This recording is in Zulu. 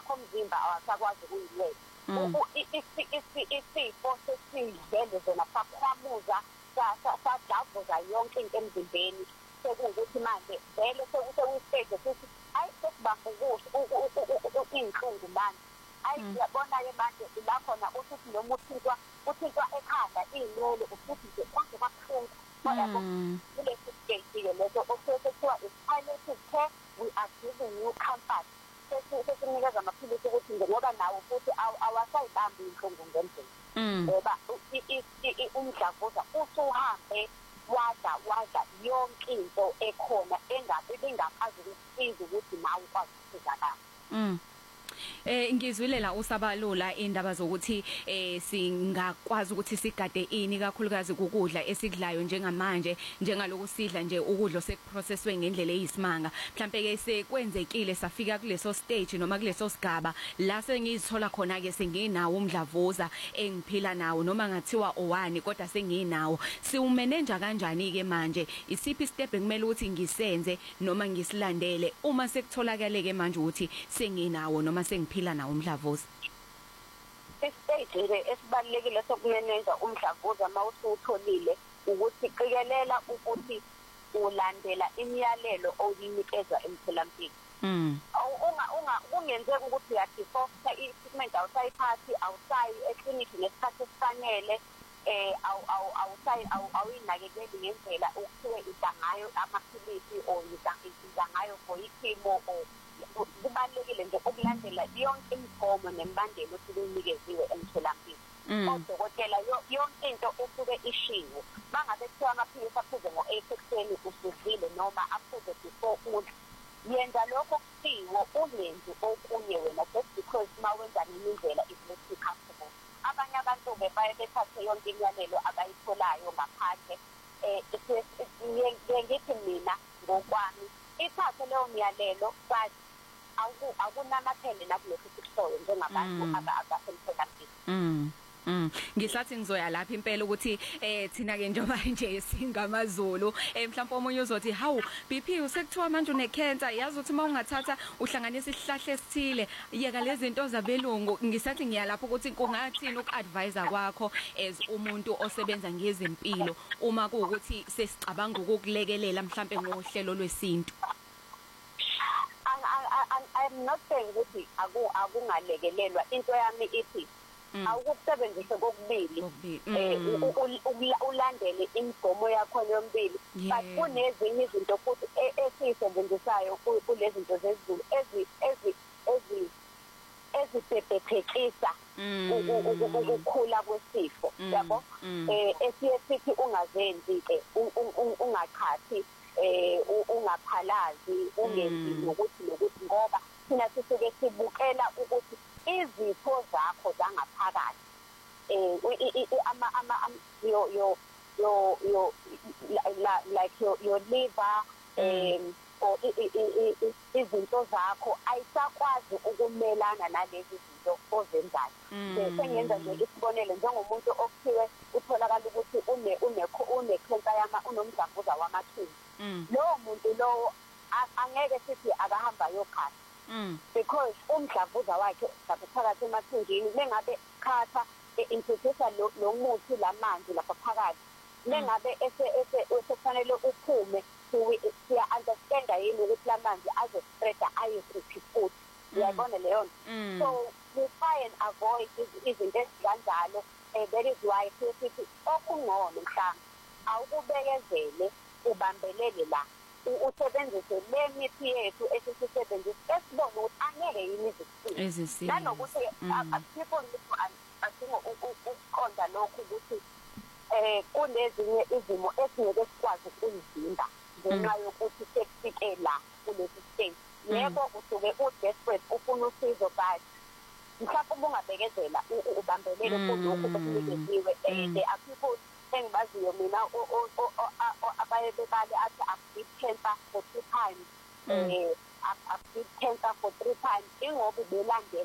wakho umzimba awasakwazi ukuyilwela. Isifo sesidlele zona sakhwamuza sadavuza yonke into emzimbeni sekuwukuthi manje vele sekustage futhi hayi sekubamba inhlungu manje. Hayi uyabona-ke manje la khona uthi noma uthintwa ekhanda iy'nwele ufuthi nje konke kabuhlungu. Yabo kulesi stage-ke leso okuthiwa is-palliative care, we are giving you comfort. Sesinikeza amaphilisi ukuthi nje ngoba nawo futhi awasayibambi inhlungu ngendlela. Ngoba umdlavuza usuhambe wadla yonke into ekhona engabe bingakwazi ukusiza ukuthi nawe ukwazi ukusizakala. Ngizwile la usabalula indaba zokuthi singakwazi ukuthi sigade ini kakhulukazi ukudla esikudlayo njengamanje njengaloku sidla nje ukudla osekuprocesswe ngendlela eyisimanga. Mhlambe ke sekwenzekile safika kuleso stage noma kuleso sigaba la sengizithola khona ke senginawo umdlavuza engiphila nawo noma ngathiwa owani kodwa senginawo. Siwumanage kanjani ke manje? Isiphi step ekumele ukuthi ngisenze noma ngisilandele uma sekutholakala ke manje ukuthi senginawo noma sengiphila nawo umdlavuza? Istage esibalekile sokumanage umdlavuza mawusutholile ukuthi qikelela ukuthi ulandela imiyalelo oyinikezwa emtholampilo. Ungenzeki ukuthi uyadifosta i-treatment awusayiphathi awusayi eklinikhi ngesikhathi esifanele awuyinakekeli ngendlela okuthiwe idla ngayo amaphilisi or idla ngayo for ichemo or kubalekile nje ukulandela yonke imigomo nemibandela osuke unikeziwe emtholampilo. Odokotela yonke into esuke ishiwo bangabe kuthiwa amaphilisi aphuze ngo-8 ekuseni usudlile noma aphuze before udla, yenza lokho kuthiwo ungenzi okunye wena just because mawenza nemindlela is not comfortable. Abanye abantu-ke baye bethathe yonke imiyalelo abayitholayo ngaphandle. Ngithi mina ngokwami ithathe leyo miyalelo but akunamathele nakulokho sikusoyo njengabantu abasemtholampilo. Ngisathi ngizoya lapha impela ukuthi thina ke njengoba nje singamaZulu mhlawumbe omunye uzothi hawu BP usekuthiwa manje une cancer, yazi ukuthi mawungathatha uhlanganisa isihlahla esithile yeka lezi zinto zabelungu. Ngisathi ngiya lapho ukuthi kungathini ukuadvise kwakho as umuntu osebenza ngezempilo uma kuukuthi sesicabanga ukukulekelela mhlawumbe ngohlelo lwesintu? I'm not saying ukuthi akungalekelelwa. Into yami ithi awukusebenzise kokubili ulandele imigomo yakho yombili, but kunezinye izinto futhi esiyisebenzisayo kulezi zinto zezulu ezibhebhethekisa ukukhula kwesifo, yabo. Esiye sithi ungazenzi ke ungachathi ungaphalazi ungenzi nokuthi ngoba thina sisuke sibukela ukuthi izifo zakho zangaphakathi your liver or izinto zakho ayisakwazi ukumelana nalezi zinto ozenzayo. Sengenza nje isibonelo njengomuntu okuthiwe utholakala ukuthi une-cancer unomdlavuza wamathumbu. Lowo muntu lowo angeke sithi akahamba yokhatha because umdlavuza wakhe phakathi emathunjini mengabe khatha introduce lo muthi lamanzi lapha phakathi mengabe kufanele uphume siya understand yini ukuthi lamanzi azospreada ayekuphi futhi, uyabona leyo nto. So we try and avoid izinto ezikanjalo. That is why sithi okungcono mhlawumbe awukubekezele ubambelele la usebenzise le mithi yethu esisebenzisa esibona ukuthi angeke yini izisize nanokuthi people adinga ukuqonda lokho ukuthi kunezinye izimo esingeke sikwazi ukuzivimba ngenxa yokuthi sekufike la kulesi stage. Yebo usuke desperate ufuna usizo but mhlawumbe ubungabekezela ubambelele kulokho okunikeziwe. There are people engibaziyo mina abaye bebale athi I've cancer for 2 times, I've cancer for 3 times ingoba ubelandela